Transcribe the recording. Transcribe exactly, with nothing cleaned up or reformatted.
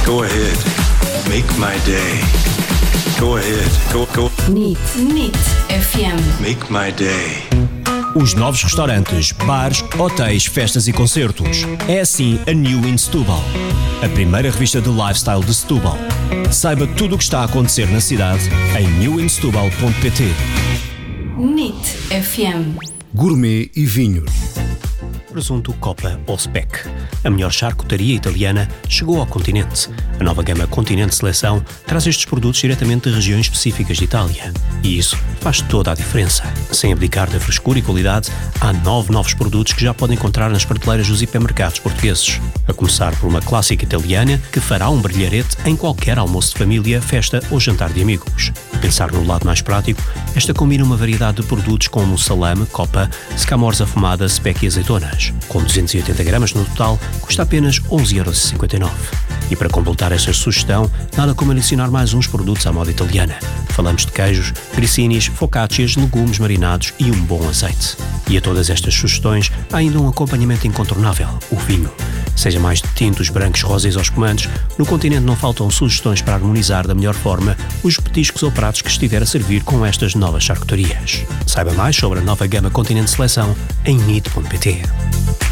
Go ahead. Make my day. Go ahead. Go, go. NIT. NIT F M. Make my day. Os novos restaurantes, bares, hotéis, festas e concertos. É assim a New in Setúbal. A primeira revista de lifestyle de Setúbal. Saiba tudo o que está a acontecer na cidade em new in setúbal ponto pt. NIT F M. Gourmet e vinhos. Presunto Coppa ou Speck. A melhor charcutaria italiana chegou ao continente. A nova gama Continente Seleção traz estes produtos diretamente de regiões específicas de Itália. E isso faz toda a diferença. Sem abdicar da frescura e qualidade, há nove novos produtos que já podem encontrar nas prateleiras dos hipermercados portugueses. A começar por uma clássica italiana que fará um brilharete em qualquer almoço de família, festa ou jantar de amigos. A pensar no lado mais prático, esta combina uma variedade de produtos como salame, Coppa, scamorza afumada, Speck e azeitonas. Com duzentos e oitenta gramas no total, custa apenas onze euros e cinquenta e nove. E para completar esta sugestão, nada como adicionar mais uns produtos à moda italiana. Falamos de queijos, grissinis, focaccias, legumes marinados e um bom azeite. E a todas estas sugestões há ainda um acompanhamento incontornável, o vinho. Seja mais de tintos, brancos, rosés ou espumantes, no continente não faltam sugestões para harmonizar da melhor forma os petiscos ou pratos que estiver a servir com estas novas charcutarias. Saiba mais sobre a nova gama Continente Seleção em nit ponto pt.